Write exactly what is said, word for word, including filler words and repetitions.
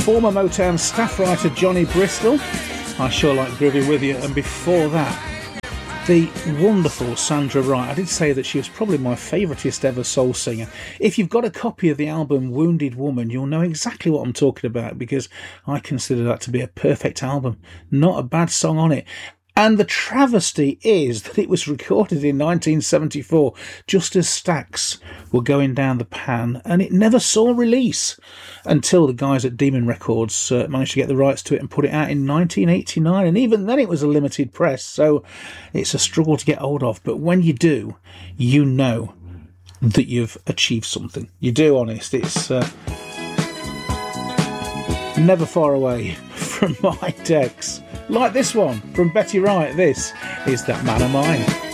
former Motown staff writer Johnny Bristol, I Sure Like Groovy With You, and before that, the wonderful Sandra Wright. I did say that she was probably my favouriteest ever soul singer. If you've got a copy of the album Wounded Woman, you'll know exactly what I'm talking about, because I consider that to be a perfect album. Not a bad song on it. And the travesty is that it was recorded in nineteen seventy-four, just as Stax were going down the pan, and it never saw release until the guys at Demon Records uh, managed to get the rights to it and put it out in nineteen eighty-nine, and even then it was a limited press, so it's a struggle to get hold of. But when you do, you know that you've achieved something. You do, honest. It's uh, never far away from my decks. Like this one from Betty Wright. This is That Man of Mine.